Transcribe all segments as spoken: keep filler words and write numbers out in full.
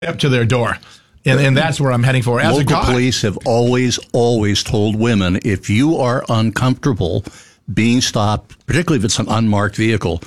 up to their door. And, and that's where I'm heading for. As Local a guy, police have always, always told women, if you are uncomfortable being stopped, particularly if it's an unmarked vehicle,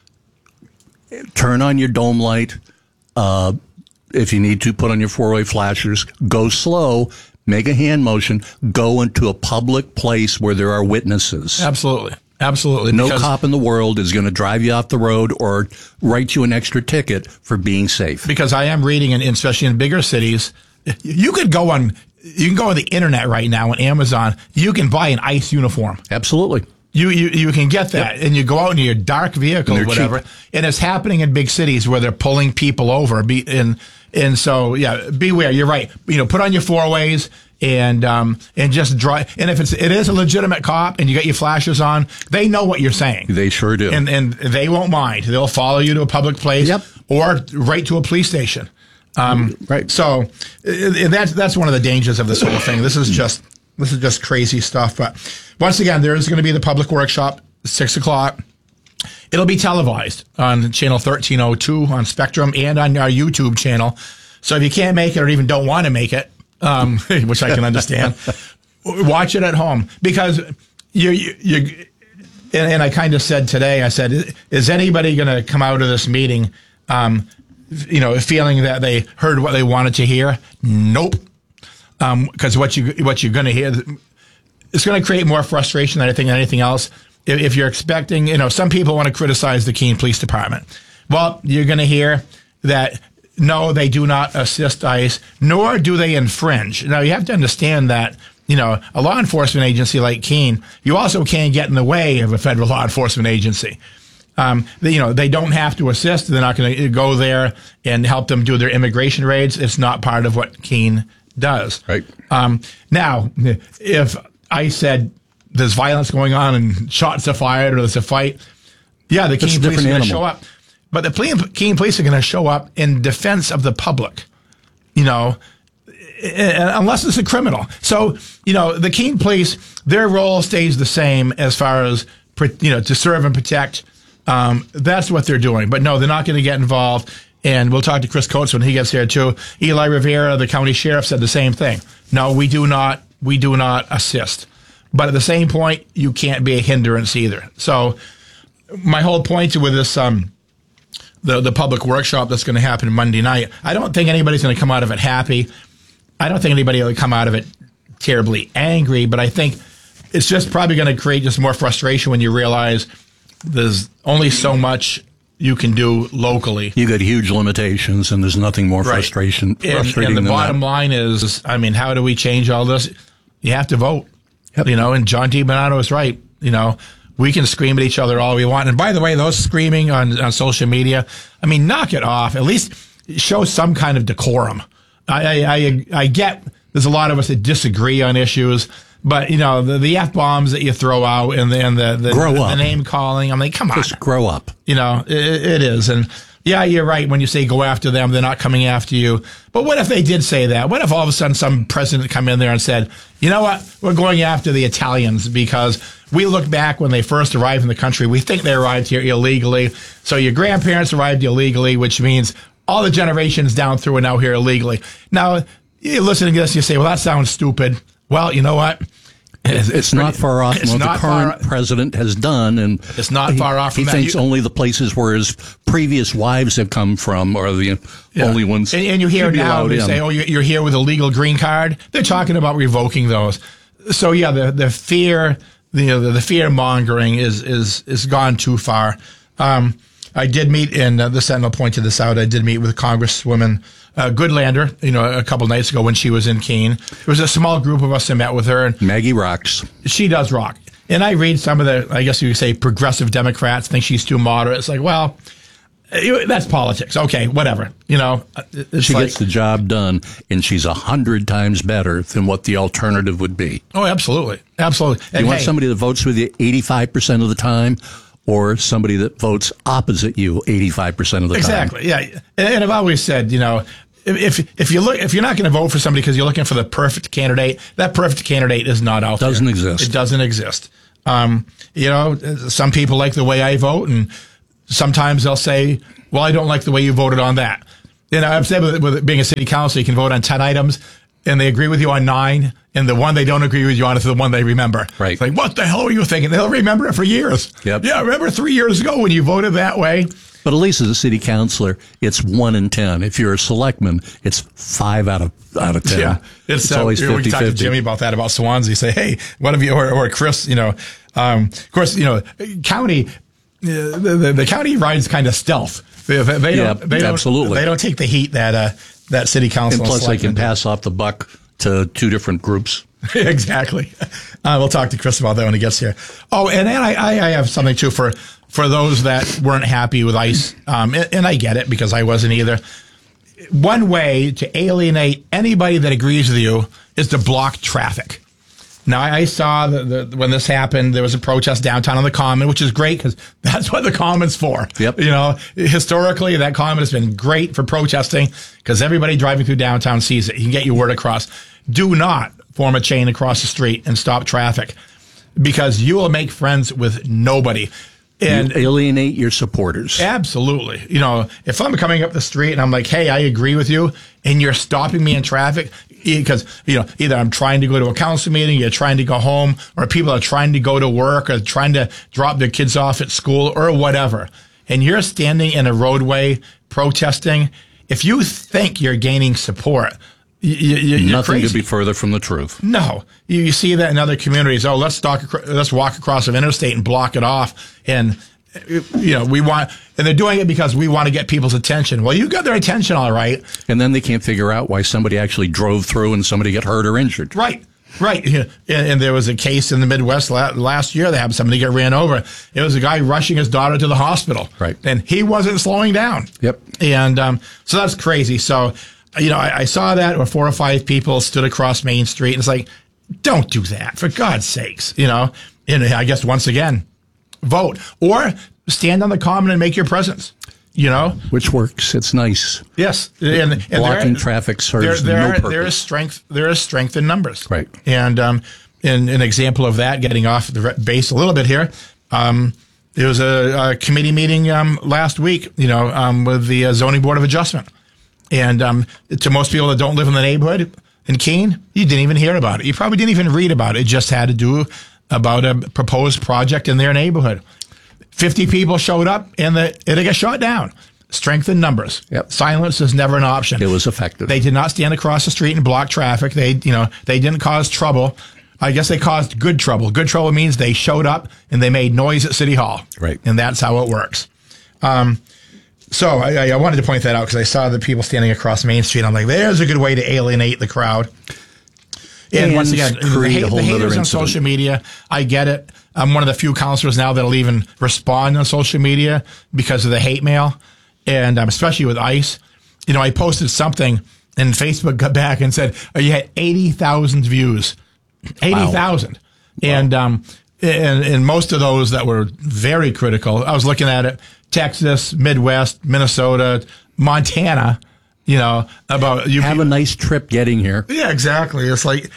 turn on your dome light. Uh, if you need to, put on your four-way flashers. Go slow. Make a hand motion. Go into a public place where there are witnesses. Absolutely. Absolutely. No because, cop in the world is going to drive you off the road or write you an extra ticket for being safe. Because I am reading, and especially in bigger cities, you could go on, you can go on the internet right now on Amazon. You can buy an ICE uniform. Absolutely. You you, you can get that, yep. And you go out in your dark vehicle or whatever, cheap. And it's happening in big cities where they're pulling people over. Be, and and so yeah, beware. You're right. You know, put on your four ways. And um and just drive. And if it's it is a legitimate cop and you got your flashers on, they know what you're saying. They sure do. And and they won't mind. They'll follow you to a public place, yep. or right to a police station. Um, right. So and that's that's one of the dangers of this whole thing. This is just this is just crazy stuff. But once again, there is going to be the public workshop, six o'clock. It'll be televised on channel thirteen oh two on Spectrum and on our YouTube channel. So if you can't make it or even don't want to make it, Um, which I can understand. Watch it at home because you, you, you and, and I kind of said today, I said, is anybody going to come out of this meeting, um, you know, feeling that they heard what they wanted to hear? Nope. Um, cause what you, what you're going to hear, it's going to create more frustration than I think anything else. If, if you're expecting, you know, some people want to criticize the Keene Police Department. Well, you're going to hear that no, they do not assist ICE, nor do they infringe. Now, you have to understand that, you know, a law enforcement agency like Keene, you also can't get in the way of a federal law enforcement agency. Um, they, you know, they don't have to assist. They're not going to go there and help them do their immigration raids. It's not part of what Keene does. Right. Um, now, if ICE said there's violence going on and shots are fired or there's a fight, yeah, the Keene police are going to show up. But the Keene police are going to show up in defense of the public, you know, unless it's a criminal. So, you know, the Keene police, their role stays the same as far as, you know, to serve and protect. Um, that's what they're doing. But no, they're not going to get involved. And we'll talk to Chris Coates when he gets here too. Eli Rivera, the county sheriff, said the same thing. No, we do not, we do not assist. But at the same point, you can't be a hindrance either. So my whole point with this, um, The, the public workshop that's going to happen Monday night, I don't think anybody's going to come out of it happy. I don't think anybody will come out of it terribly angry, but I think it's just probably going to create just more frustration when you realize there's only so much you can do locally. You got huge limitations, and there's nothing more right. frustration, frustrating and, and the than bottom that. line is, I mean, how do we change all this? You have to vote. Yep. You know, and John DiBonanno is right. You know, we can scream at each other all we want. And by the way, those screaming on, on social media, I mean, knock it off. At least show some kind of decorum. I, I, I, I get there's a lot of us that disagree on issues, but, you know, the, the F-bombs that you throw out and the, and the, the, grow the, up. the name calling, I'm like, come on. Just grow up. You know, it, it is. And yeah, you're right. When you say go after them, they're not coming after you. But what if they did say that? What if all of a sudden some president come in there and said, you know what, we're going after the Italians because we look back when they first arrived in the country, we think they arrived here illegally. So your grandparents arrived illegally, which means all the generations down through are now here illegally. Now, you're listening to this, you say, well, that sounds stupid. Well, you know what? It's, it's pretty, not far off from what the current far, president has done, and it's not he, far off from he that. thinks you, only the places where his previous wives have come from are the yeah. only ones. And, and you hear now they in. say, "Oh, you're here with a legal green card." They're talking about revoking those. So yeah, the the fear, the the, the fear mongering is is is gone too far. Um, I did meet, and uh, the Sentinel pointed this out. I did meet with Congresswoman uh, Goodlander, you know, a couple nights ago when she was in Keene. It was a small group of us that met with her. And Maggie rocks. She does rock. And I read some of the, I guess you could say, progressive Democrats think she's too moderate. It's like, well, that's politics. Okay, whatever. You know, she like, gets the job done, and she's a hundred times better than what the alternative would be. Oh, absolutely, absolutely. You and want hey, somebody that votes with you eighty-five percent of the time, or somebody that votes opposite you eighty-five percent of the exactly, time. Exactly, yeah. And, and I've always said, you know, if if you look, if you're not going to vote for somebody because you're looking for the perfect candidate, that perfect candidate is not out doesn't there. Doesn't exist. It doesn't exist. Um, you know, some people like the way I vote, and sometimes they'll say, well, I don't like the way you voted on that. You know, I've said with, with it being a city council, you can vote on ten items, and they agree with you on nine, and the one they don't agree with you on is the one they remember. Right. It's like, what the hell were you thinking? They'll remember it for years. Yep. Yeah, remember three years ago when you voted that way? But at least as a city councilor, it's one in ten. If you're a selectman, it's five out of out of ten. Yeah, it's, uh, always we fifty talked to fifty. Jimmy about that about Swansea. Say, hey, one of you or, or Chris, you know, um, of course, you know, county, uh, the, the, the county rides kind of stealth. They, they, they Yeah, don't, they don't, absolutely. They don't take the heat that uh, that city council. And plus, they selectmen can do. pass off the buck to two different groups. Exactly. Uh, we'll talk to Chris about that when he gets here. Oh, and then I, I, I have something too for for those that weren't happy with ICE, um, and, and I get it because I wasn't either. One way to alienate anybody that agrees with you is to block traffic. Now, I saw that the, when this happened, there was a protest downtown on the Common, which is great because that's what the Common's for. Yep. You know, historically, that Common has been great for protesting because everybody driving through downtown sees it. You can get your word across. Do not form a chain across the street and stop traffic because you will make friends with nobody. And You alienate your supporters. absolutely. You know, if I'm coming up the street and I'm like, hey, I agree with you, and you're stopping me in traffic, because, you know, either I'm trying to go to a council meeting, you're trying to go home, or people are trying to go to work or trying to drop their kids off at school or whatever, and you're standing in a roadway protesting, if you think you're gaining support, you, you, you're Nothing crazy. could be further from the truth. No, you, you see that in other communities. Oh, let's talk, let's walk across an interstate and block it off. And, you know, we want, and they're doing it because we want to get people's attention. Well, you got their attention, all right. And then they can't figure out why somebody actually drove through and somebody got hurt or injured. Right. Right. Yeah. And, and there was a case in the Midwest la- last year that happened. Somebody get ran over. It was a guy rushing his daughter to the hospital. Right. And he wasn't slowing down. Yep. And, um, so that's crazy. So, you know, I, I saw that where four or five people stood across Main Street, and it's like, don't do that, for God's sakes, you know. And I guess once again, vote or stand on the Common and make your presence, you know. Which works. It's nice. Yes, and, and Blocking there, traffic there, serves there, no are, purpose. there is strength. There is strength in numbers, Right. And um, in an example of that, getting off the base a little bit here. Um, there was a, a committee meeting um, last week, you know, um, with the uh, Zoning Board of Adjustment. And um, to most people that don't live in the neighborhood in Keene, you didn't even hear about it. You probably didn't even read about it. It just had to do about a proposed project in their neighborhood. fifty people showed up, and the, it got shot down. Strength in numbers. Yep. Silence is never an option. It was effective. They did not stand across the street and block traffic. They, you know, they didn't cause trouble. I guess they caused good trouble. Good trouble means they showed up and they made noise at City Hall. Right. And that's how it works. Um, So I, I wanted to point that out because I saw the people standing across Main Street. I'm like, there's a good way to alienate the crowd. And, And once again, the, create hate, a whole the haters other on incident. social media, I get it. I'm one of the few counselors now that'll even respond on social media because of the hate mail, and um, especially with ICE. You know, I posted something, and Facebook got back and said, oh, you had eighty thousand views. eighty thousand. Wow. And, um, and, and most of those that were very critical, I was looking at it, Texas, Midwest, Minnesota, Montana, you know, about you. Have a nice trip getting here. Yeah, exactly. It's like,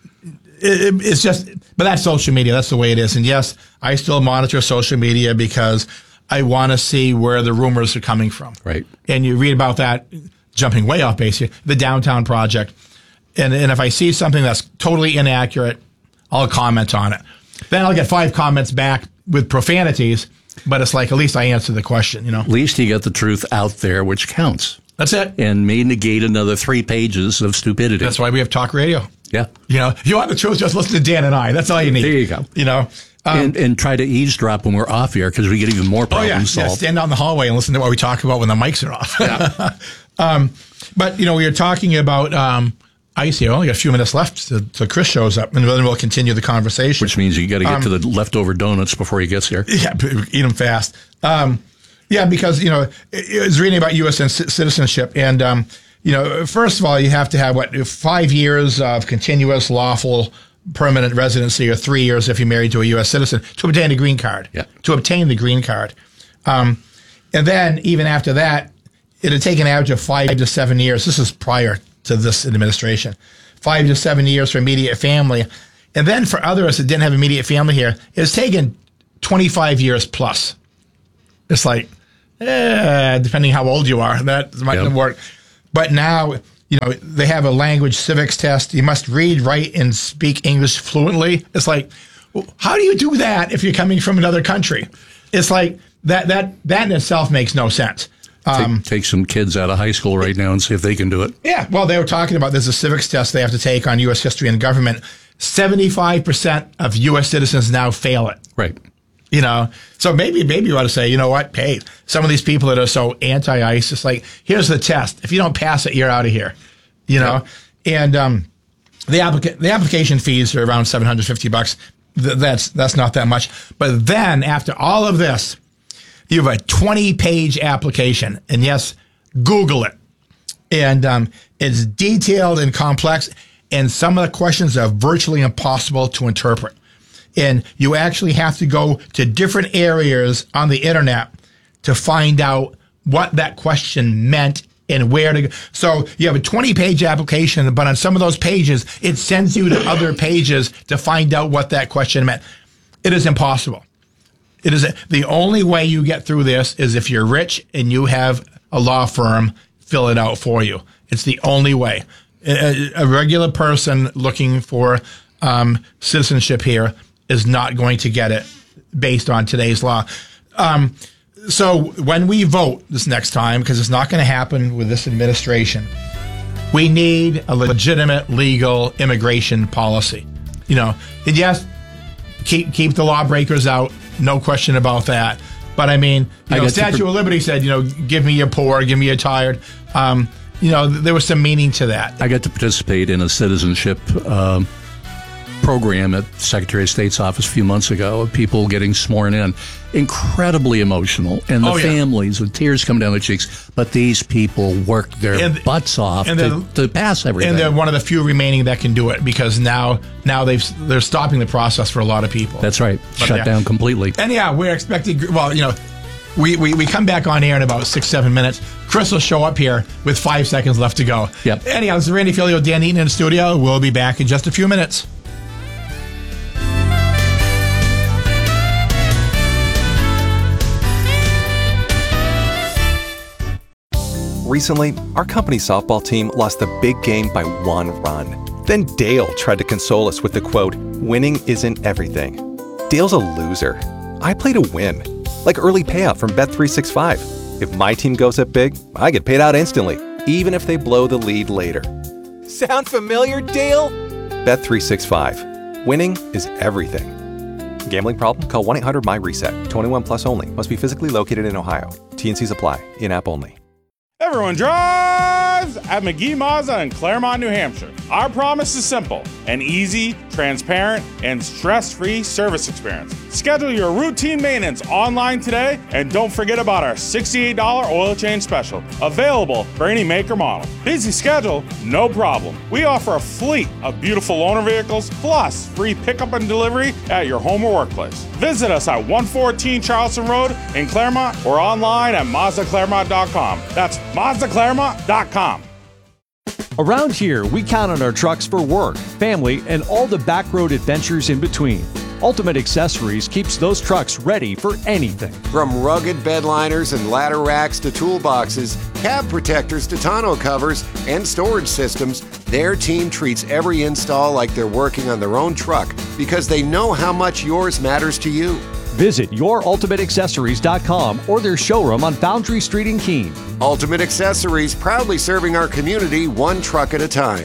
it, it, it's just, but that's social media. That's the way it is. And yes, I still monitor social media because I want to see where the rumors are coming from. Right. And you read about that, jumping way off base here, the downtown project. And, and if I see something that's totally inaccurate, I'll comment on it. Then I'll get five comments back with profanities, but it's like, at least I answered the question, you know? At least you got the truth out there, which counts. That's it. And may negate another three pages of stupidity. That's why we have talk radio. Yeah. You know, if you want the truth, just listen to Dan and I. That's all you need. There you go. You know? Um, and, and try to eavesdrop when we're off here because we get even more oh, problems yeah. yeah. solved. Stand down the hallway and listen to what we talk about when the mics are off. Yeah. um, but, you know, we were talking about um, ICE here. Only got a few minutes left till Chris shows up, and then we'll continue the conversation. Which means you got to get Um, to the leftover donuts before he gets here. Yeah, eat them fast. Um, yeah, because, you know, I was reading about U S citizenship. And, um, you know, first of all, you have to have, what, five years of continuous lawful permanent residency, or three years if you're married to a U S citizen, to obtain a green card. Yeah. To obtain the green card. Um, and then, even after that, it had taken an average of five to seven years. This is prior to this administration. Five to seven years for immediate family. And then for others that didn't have immediate family here, it's taken twenty-five years plus. It's like, eh, depending how old you are, that might Yep. not work. But now, you know, they have a language civics test. You must read, write, and speak English fluently. It's like, well, how do you do that if you're coming from another country? It's like that that that in itself makes no sense. Um, take, take some kids out of high school right now and see if they can do it. Yeah, well, they were talking about there's a civics test they have to take on U S history and government. seventy-five percent of U S citizens now fail it. Right. You know, so maybe maybe you ought to say, you know what, hey, some of these people that are so anti-ICE, it's like, here's the test. If you don't pass it, you're out of here. You know, yeah. and um, the applica- the application fees are around seven hundred fifty bucks. Th- that's that's not that much. But then after all of this, you have a twenty page application, and yes, Google it. And um, it's detailed and complex, and some of the questions are virtually impossible to interpret. And you actually have to go to different areas on the internet to find out what that question meant and where to go. So you have a twenty page application, but on some of those pages, it sends you to other pages to find out what that question meant. It is impossible. It is a, the only way you get through this is if you're rich and you have a law firm fill it out for you. It's the only way. A, a regular person looking for um, citizenship here is not going to get it based on today's law. Um, so when we vote this next time, because it's not going to happen with this administration, we need a legitimate legal immigration policy. You know, and yes, keep keep the lawbreakers out. No question about that. But I mean, you know, Statue pre- of Liberty said, you know, give me your poor, give me your tired. Um, you know, there was some meaning to that. I got to participate in a citizenship um, program at the Secretary of State's office a few months ago of people getting sworn in. Incredibly emotional. And the oh, yeah. families with tears coming down their cheeks. But these people worked their and, butts off and to, to pass everything. And they're one of the few remaining that can do it because now now they've, they're stopping the process for a lot of people. That's right. But Shut yeah. down completely. And yeah, we're expecting, well, you know, we, we, we come back on air in about six, seven minutes. Chris will show up here with five seconds left to go. Yep. Anyhow, this is Randy Filio, Dan Eaton in the studio. We'll be back in just a few minutes. Recently, our company softball team lost the big game by one run. Then Dale tried to console us with the quote, "Winning isn't everything." Dale's a loser. I play to win. Like early payout from Bet three sixty-five. If my team goes up big, I get paid out instantly, even if they blow the lead later. Sound familiar, Dale? Bet three sixty-five. Winning is everything. Gambling problem? Call one eight hundred M Y reset. twenty-one plus only. Must be physically located in Ohio. T and Cs apply. In-app only. Everyone drives at McGee Mazda in Claremont, New Hampshire. Our promise is simple: an easy, transparent, and stress-free service experience. Schedule your routine maintenance online today, and don't forget about our sixty-eight dollars oil change special, available for any make or model. Busy schedule? No problem. We offer a fleet of beautiful loaner vehicles, plus free pickup and delivery at your home or workplace. Visit us at one fourteen Charleston Road in Claremont or online at Mazda Claremont dot com. That's Mazda Claremont dot com. Around here, we count on our trucks for work, family, and all the back road adventures in between. Ultimate Accessories keeps those trucks ready for anything. From rugged bed liners and ladder racks to toolboxes, cab protectors to tonneau covers, and storage systems, their team treats every install like they're working on their own truck because they know how much yours matters to you. Visit your ultimate accessories dot com or their showroom on Foundry Street in Keene. Ultimate Accessories, proudly serving our community one truck at a time.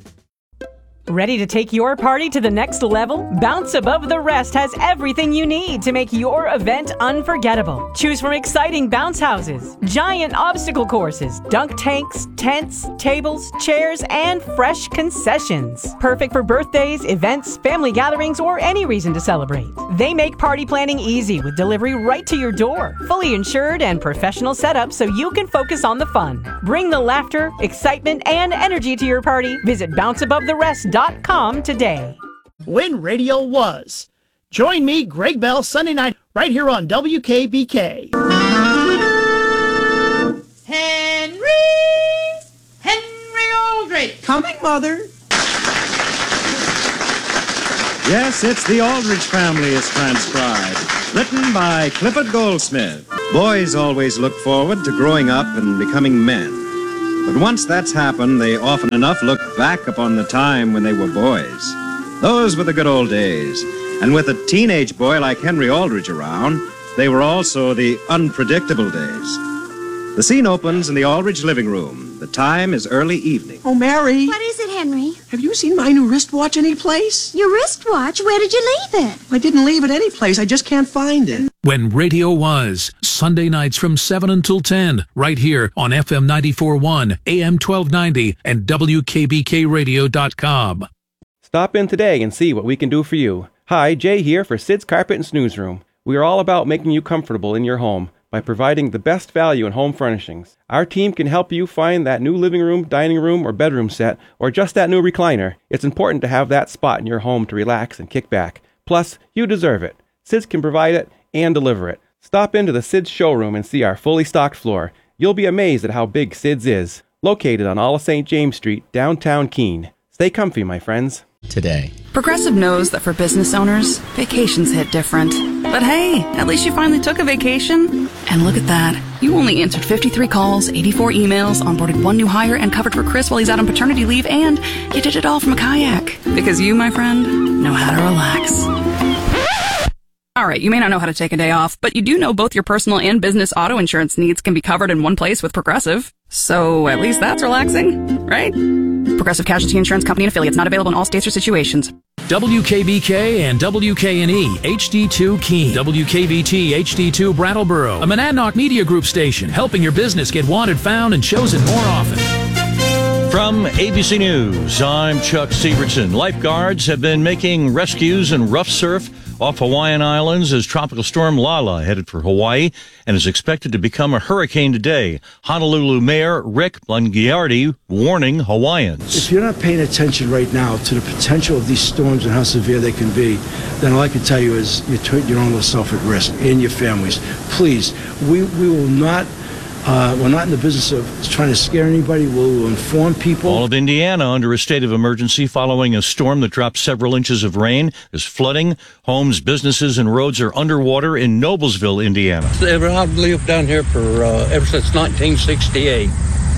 Ready to take your party to the next level? Bounce Above the Rest has everything you need to make your event unforgettable. Choose from exciting bounce houses, giant obstacle courses, dunk tanks, tents, tables, chairs, and fresh concessions. Perfect for birthdays, events, family gatherings, or any reason to celebrate. They make party planning easy with delivery right to your door. Fully insured and professional setup so you can focus on the fun. Bring the laughter, excitement, and energy to your party. Visit bounce above the rest dot com today. When radio was. Join me, Greg Bell, Sunday night, right here on W K B K. Henry! Henry Aldrich! Coming, Mother! Yes, it's The Aldrich Family is transcribed. Written by Clifford Goldsmith. Boys always look forward to growing up and becoming men. But once that's happened, they often enough look back upon the time when they were boys. Those were the good old days. And with a teenage boy like Henry Aldridge around, they were also the unpredictable days. The scene opens in the Aldridge living room. The time is early evening. Oh, Mary. What is it, Henry? Have you seen my new wristwatch anyplace? Your wristwatch? Where did you leave it? I didn't leave it anyplace. I just can't find it. When radio was, Sunday nights from seven until ten, right here on F M ninety-four point one, A M twelve ninety, and W K B K radio dot com. Stop in today and see what we can do for you. Hi, Jay here for Sid's Carpet and Snooze Room. We are all about making you comfortable in your home by providing the best value in home furnishings. Our team can help you find that new living room, dining room, or bedroom set, or just that new recliner. It's important to have that spot in your home to relax and kick back. Plus, you deserve it. Sid's can provide it and deliver it. Stop into the Sid's showroom and see our fully stocked floor. You'll be amazed at how big Sid's is. Located on all of Saint James Street, downtown Keene. Stay comfy, my friends. Today. Progressive knows that for business owners, vacations hit different. But hey, at least you finally took a vacation. And look at that. You only answered fifty-three calls, eighty-four emails, onboarded one new hire, and covered for Chris while he's out on paternity leave, and you did it all from a kayak. Because you, my friend, know how to relax. All right, you may not know how to take a day off, but you do know both your personal and business auto insurance needs can be covered in one place with Progressive. So at least that's relaxing, right? Progressive Casualty Insurance Company and affiliates, not available in all states or situations. W K B K and W K N E H D two Keene, W K B T H D two Brattleboro, a Monadnock Media Group station, helping your business get wanted, found, and chosen more often. From A B C News, I'm Chuck Severson. Lifeguards have been making rescues in rough surf off Hawaiian Islands as Tropical Storm Lala headed for Hawaii and is expected to become a hurricane today. Honolulu Mayor Rick Blangiardi warning Hawaiians. If you're not paying attention right now to the potential of these storms and how severe they can be, then all I can tell you is you put your own self at risk and your families. Please, we, we will not... Uh, we're not in the business of trying to scare anybody. We'll inform people. All of Indiana under a state of emergency following a storm that dropped several inches of rain. There's flooding. Homes, businesses, and roads are underwater in Noblesville, Indiana. I've lived down here for uh, ever since nineteen sixty-eight,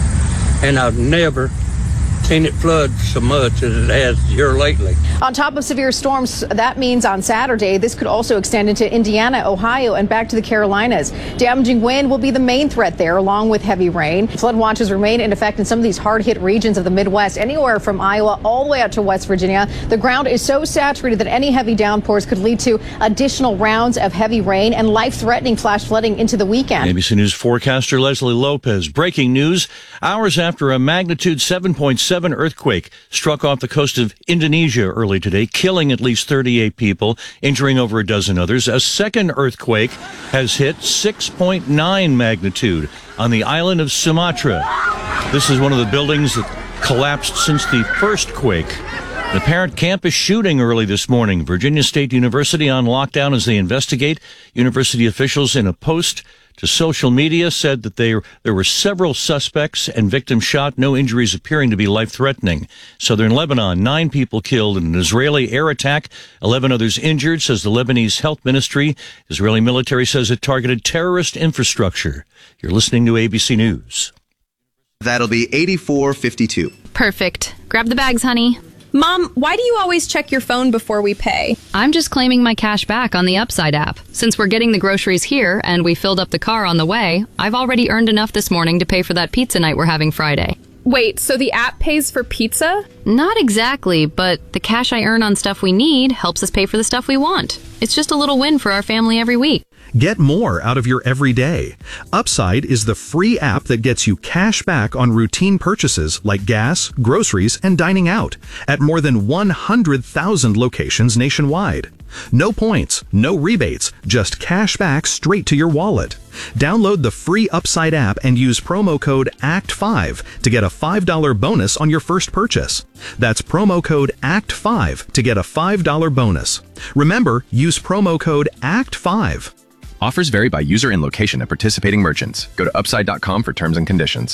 and I've never seen it flood so much as it has here lately. On top of severe storms, that means on Saturday, this could also extend into Indiana, Ohio, and back to the Carolinas. Damaging wind will be the main threat there, along with heavy rain. Flood watches remain in effect in some of these hard-hit regions of the Midwest, anywhere from Iowa all the way out to West Virginia. The ground is so saturated that any heavy downpours could lead to additional rounds of heavy rain and life-threatening flash flooding into the weekend. A B C News forecaster Leslie Lopez. Breaking news. Hours after a magnitude seven point seven earthquake struck off the coast of Indonesia early today, killing at least thirty-eight people, injuring over a dozen others. A second earthquake has hit six point nine magnitude on the island of Sumatra. This is one of the buildings that collapsed since the first quake. The parent campus shooting early this morning. Virginia State University on lockdown as they investigate. University officials in a post to social media said that they, there were several suspects and victims shot, no injuries appearing to be life-threatening. Southern Lebanon, nine people killed in an Israeli air attack, eleven others injured, says the Lebanese Health Ministry. Israeli military says it targeted terrorist infrastructure. You're listening to A B C News. That'll be eighty-four fifty-two. Perfect. Grab the bags, honey. Mom, why do you always check your phone before we pay? I'm just claiming my cash back on the Upside app. Since we're getting the groceries here and we filled up the car on the way, I've already earned enough this morning to pay for that pizza night we're having Friday. Wait, so the app pays for pizza? Not exactly, but the cash I earn on stuff we need helps us pay for the stuff we want. It's just a little win for our family every week. Get more out of your everyday. Upside is the free app that gets you cash back on routine purchases like gas, groceries, and dining out at more than one hundred thousand locations nationwide. No points, no rebates, just cash back straight to your wallet. Download the free Upside app and use promo code A C T five to get a five dollars bonus on your first purchase. That's promo code A C T five to get a five dollars bonus. Remember, use promo code A C T five. Offers vary by user and location at participating merchants. Go to upside dot com for terms and conditions.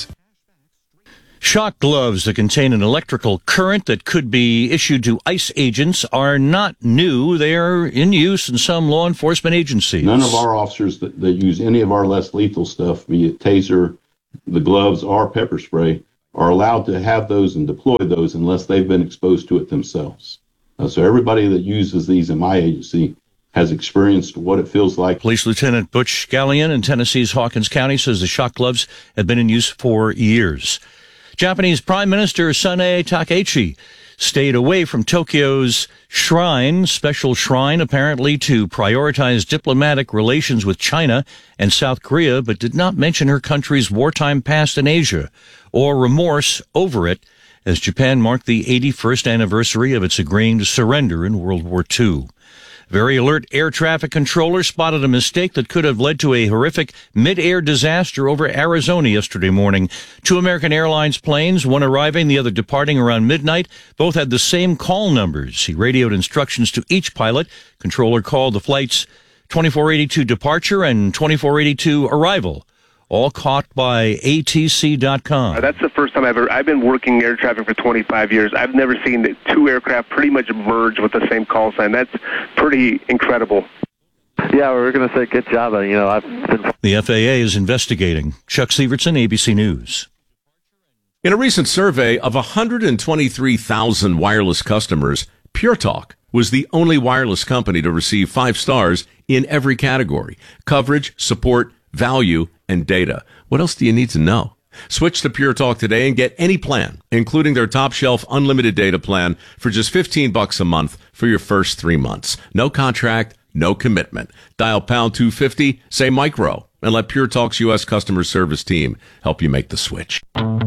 Shock gloves that contain an electrical current that could be issued to ICE agents are not new. They are in use in some law enforcement agencies. None of our officers that, that use any of our less lethal stuff, be it taser, the gloves, or pepper spray, are allowed to have those and deploy those unless they've been exposed to it themselves. Uh, so everybody that uses these in my agency has experienced what it feels like. Police Lieutenant Butch Gallion in Tennessee's Hawkins County says the shock gloves have been in use for years. Japanese Prime Minister Sanae Takaichi stayed away from Tokyo's shrine, special shrine apparently to prioritize diplomatic relations with China and South Korea, but did not mention her country's wartime past in Asia or remorse over it as Japan marked the eighty-first anniversary of its agreeing to surrender in World War Two. Very alert air traffic controller spotted a mistake that could have led to a horrific mid-air disaster over Arizona yesterday morning. Two American Airlines planes, one arriving, the other departing around midnight, both had the same call numbers. He radioed instructions to each pilot. Controller called the flights twenty-four eighty-two departure and twenty-four eighty-two arrival, all caught by A T C dot com. Uh, that's the first time I've ever, I've been working air traffic for twenty-five years. I've never seen the two aircraft pretty much merge with the same call sign. That's pretty incredible. Yeah, we we're going to say good job. You know, I've been... The F A A is investigating. Chuck Sievertson, A B C News. In a recent survey of one hundred twenty-three thousand wireless customers, Pure Talk was the only wireless company to receive five stars in every category: coverage, support, value, and data. What else do you need to know? Switch to Pure Talk today and get any plan, including their top shelf unlimited data plan for just fifteen bucks a month for your first three months. No contract, no commitment. Dial pound two fifty, say micro, and let Pure Talk's U S customer service team help you make the switch.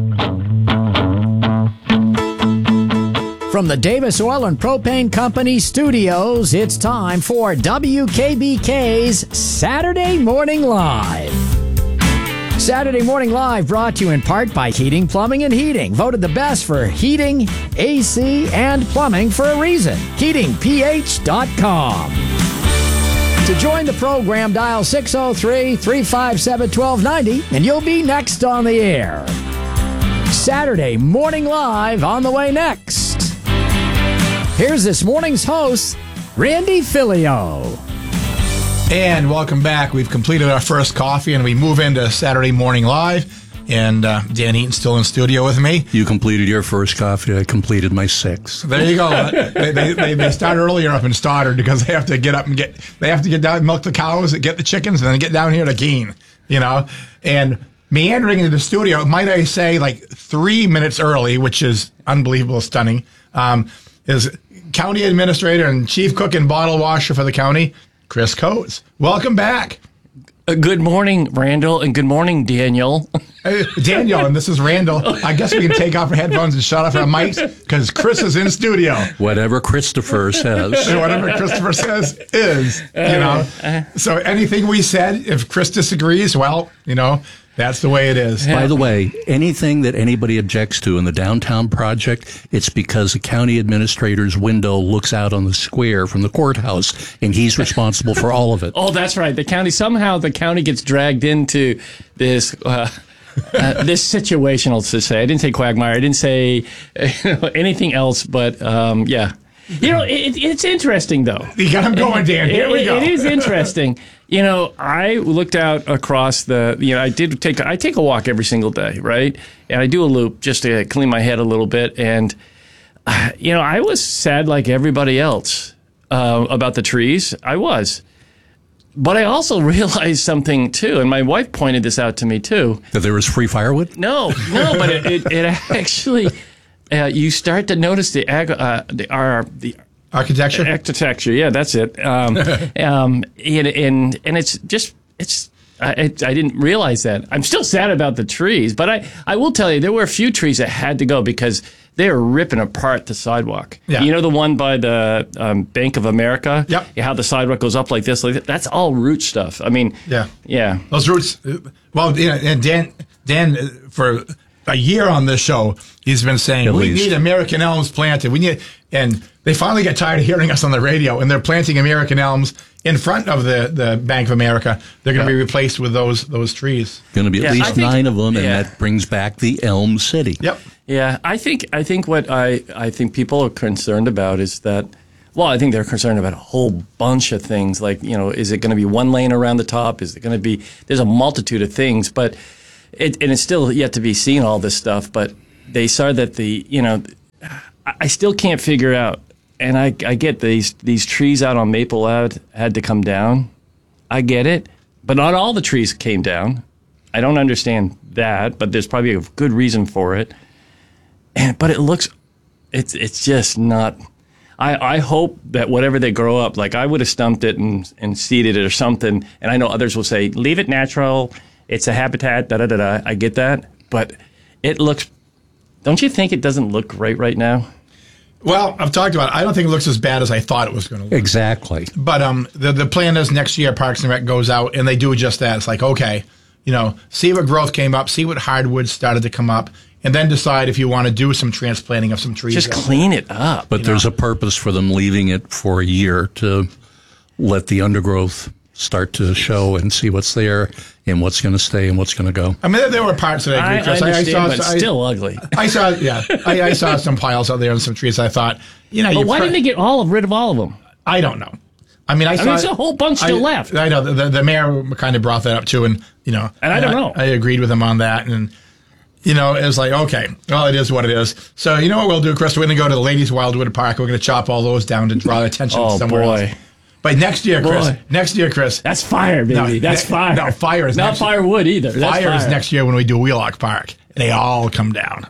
From the Davis Oil and Propane Company studios, it's time for W K B K's Saturday Morning Live. Saturday Morning Live brought to you in part by Heating, Plumbing, and Heating. Voted the best for heating, A C, and plumbing for a reason. heating p h dot com. To join the program, dial six oh three, three five seven, one two nine oh, and you'll be next on the air. Saturday Morning Live on the way next. Here's this morning's host, Randy Filio. And welcome back. We've completed our first coffee, and we move into Saturday Morning Live. And uh, Dan Eaton's still in studio with me. You completed your first coffee. I completed my sixth. There you go. they, they, they, they start earlier up in Stoddard because they have to get up and get, they have to get down and milk the cows, get the chickens, and then get down here to Keene, you know. And meandering into the studio, might I say, like three minutes early, which is unbelievable, stunning, um, is County Administrator and Chief Cook and Bottle Washer for the county, Chris Coates. Welcome back. Uh, good morning, Randall, and good morning, Daniel. Hey, Daniel, and this is Randall. I guess we can take off our headphones and shut off our mics because Chris is in studio. Whatever Christopher says. Whatever Christopher says is, you know. So anything we said, if Chris disagrees, well, you know, that's the way it is. By the way, anything that anybody objects to in the downtown project, it's because the county administrator's window looks out on the square from the courthouse, and he's responsible for all of it. Oh, that's right. The county, somehow the county gets dragged into this uh, uh, this situation, let's just say. I didn't say quagmire. I didn't say you know, anything else, but um, yeah. You know, it, it's interesting, though. You got him going, Dan. Here it, we go. It is interesting. You know, I looked out across the, you know, I did take, I take a walk every single day, right? And I do a loop just to clean my head a little bit. And, uh, you know, I was sad like everybody else uh, about the trees. I was. But I also realized something, too, and my wife pointed this out to me, too. That there was free firewood? No, no, but it, it, it actually... Uh, you start to notice the ag- uh, the, our, the architecture. Architecture, yeah, that's it. Um, um, and, and and it's just it's I, it, I didn't realize that. I'm still sad about the trees, but I, I will tell you there were a few trees that had to go because they were ripping apart the sidewalk. Yeah. You know the one by the um, Bank of America? Yep. How the sidewalk goes up like this, like that? That's all root stuff. I mean, yeah, yeah. Those roots. Well, you know, and Dan, Dan, for a year on this show, he's been saying At we least. need American elms planted. We need, and they finally got tired of hearing us on the radio, and they're planting American elms in front of the, the Bank of America. They're going to Yeah. be replaced with those those trees. Going to be at Yeah, I least think- nine of them, and yeah. that brings back the Elm City. Yep. Yeah, I think I think what I, I think people are concerned about is that, well, I think they're concerned about a whole bunch of things. Like, you know, is it going to be one lane around the top? Is it going to be? There's a multitude of things, but it and it's still yet to be seen all this stuff. But they saw that the, you know, I, I still can't figure out, and I, I get these these trees out on Maple Ave had to come down. I get it, but not all the trees came down. I don't understand that, but there's probably a good reason for it. And but it looks, it's it's just not. I, I hope that whatever they grow up, like I would have stumped it and, and seeded it or something. And I know others will say, leave it natural. It's a habitat, da da da da. I get that, but it looks. Don't you think it doesn't look great right now? Well, I've talked about it. I don't think it looks as bad as I thought it was going to look. Exactly. But um, the the plan is next year Parks and Rec goes out and they do just that. It's like, okay, you know, see what growth came up, see what hardwoods started to come up, and then decide if you want to do some transplanting of some trees. Just clean it up. But there's know? a purpose for them leaving it for a year to let the undergrowth start to show and see what's there and what's going to stay and what's going to go. I mean, there were parts that I agree. I, I understand, I saw, but I, still ugly. I saw, yeah, I, I saw some piles out there and some trees. I thought, you know, but you why pr- didn't they get all rid of all of them? I don't know. I mean, I, I saw mean, there's a whole bunch still I, left. I know the, the, the mayor kind of brought that up too, and you know, and I don't know. I, I agreed with him on that, and you know, it was like, okay, well, it is what it is. So you know what we'll do, Chris? We're going to go to the Ladies Wildwood Park. We're going to chop all those down to draw attention oh, somewhere boy. else. But next year, Chris. Boy. Next year, Chris. That's fire, baby. No, That's ne- fire. No, fire is not next firewood either. That's fire, fire is next year when we do Wheelock Park. They all come down.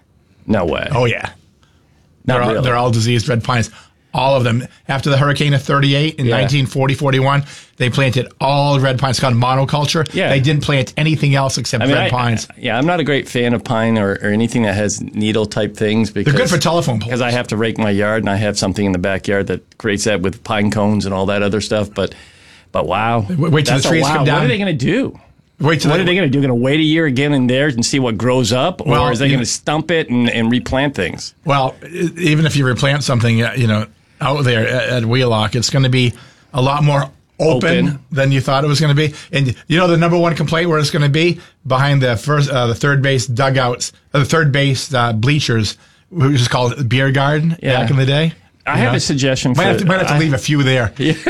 No way. Oh yeah. Not they're, all, really. they're all diseased red pines. All of them. After the hurricane of thirty-eight in Yeah. nineteen forty forty-one, they planted all red pines. It's called monoculture. Yeah. They didn't plant anything else except I mean, red I- pines. Yeah, I'm not a great fan of pine or, or anything that has needle type things because They're good for telephone poles. Because I have to rake my yard and I have something in the backyard that creates that with pine cones and all that other stuff. But but wow, Wait till That's the a trees wow. come down. What are they going to do? Wait till what they- are they going to do? Going to wait a year again in there and see what grows up, or Well, is they you going know- to stump it and, and replant things? Well, e- even if you replant something, uh, you know, out there at, at Wheelock, it's going to be a lot more open, Open. than you thought it was going to be. And you know, the number one complaint where it's going to be behind the first, uh, the third base dugouts, uh, the third base uh, bleachers, which is called beer garden Yeah. back in the day. I You have know? a suggestion. Might for have to, might have to I- leave a few there.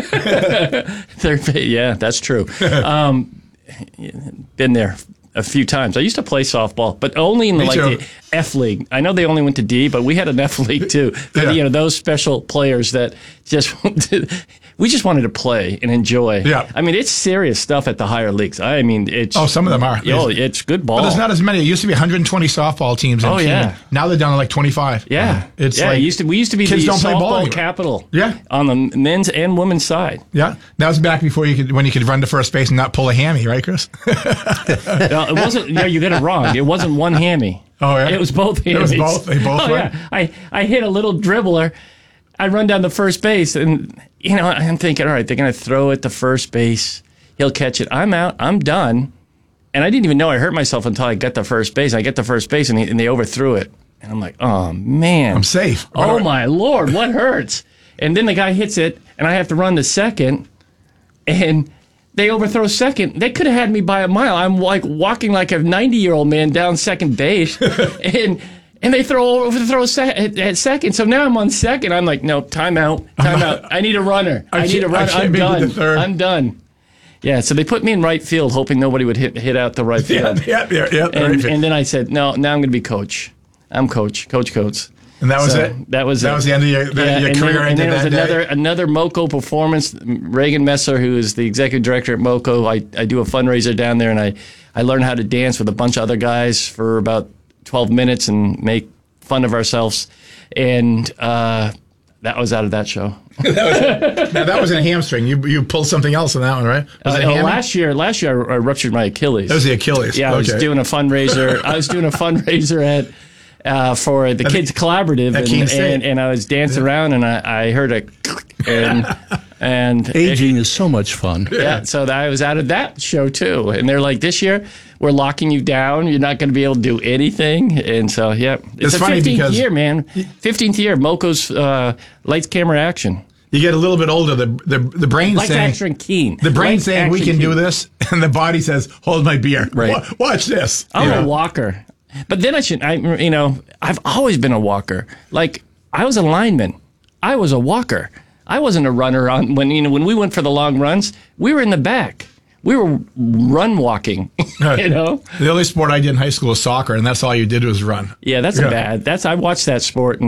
Third base, yeah, that's true. Um, been there a few times. I used to play softball, but only in the, Me like too. the F League. I know they only went to D, but we had an F League too. But, Yeah. You know, those special players that just we just wanted to play and enjoy. Yeah. I mean, it's serious stuff at the higher leagues. I mean, it's Oh, some of them are. Oh, it's good ball. But there's not as many. It used to be one hundred twenty softball teams. In Oh, Keene. yeah. Now they're down to like twenty-five. Yeah, It's yeah. like it used to, we used to be kids the don't play ball softball anymore. capital. Yeah. On the men's and women's side. Yeah, that was back before you could when you could run to first base and not pull a hammy, right, Chris? No, it wasn't. No, you got it wrong. It wasn't one hammy. Oh, yeah? It was both hammies. It was both? They both Oh, went? yeah. I, I hit a little dribbler. I run down the first base, and, you know, I'm thinking, all right, they're going to throw it to first base. He'll catch it. I'm out. I'm done. And I didn't even know I hurt myself until I got to first base. I get to first base, and, he, and they overthrew it. And I'm like, oh, man. I'm safe. Oh, my Lord, what hurts? And then the guy hits it, and I have to run to second, and they overthrow second. They could have had me by a mile. I'm like walking like a ninety-year-old man down second base, and and they throw overthrow se- at, at second. So now I'm on second. I'm like, no, timeout, timeout. I need a runner. I I, need a can't- I runner. can't I'm make it to done. third. I'm done. Yeah, so they put me in right field, hoping nobody would hit hit out the right Yeah, field. yeah, yeah, yeah. the right And, field. and then I said, no, now I'm going to be coach. I'm coach, coach Coates. And that was So it? That was That it. was the end of your- the- your and career then, and ended then it was that day? another another MoCo performance. Reagan Messer, who is the executive director at MoCo, I, I do a fundraiser down there, and I, I learn how to dance with a bunch of other guys for about twelve minutes and make fun of ourselves. And uh, that was out of that show. that was, now, that wasn't a hamstring. You you pulled something else on that one, right? Was Uh, it a no, hammy? last year, last year I, I ruptured my Achilles. That was the Achilles. Yeah, I was Okay. doing a fundraiser. I was doing a fundraiser at uh, for the At the- Kids Collaborative, at Keene and, State. and and I was dancing around, and I, I heard a and and Aging is so much fun. yeah, so I was out of that show too. And they're like, this year we're locking you down. You're not going to be able to do anything. And so, yeah, it's, It's a funny fifteenth because- year, man. fifteenth year, MoCo's uh, lights, camera, action. You get a little bit older, the the, the brain Lights, saying, action, keen. the brain Lights, saying we action, can do keen. this, and the body says, hold my beer. Right. Wa- Watch this. I'm You a know? walker. But then I should, I, you know, I've always been a walker. Like, I was a lineman. I was a walker. I wasn't a runner on when, you know, when we went for the long runs, we were in the back. we were run walking, you know? The only sport I did in high school was soccer, and that's all you did was run. Yeah, that's Yeah. a bad. That's I watched that sport and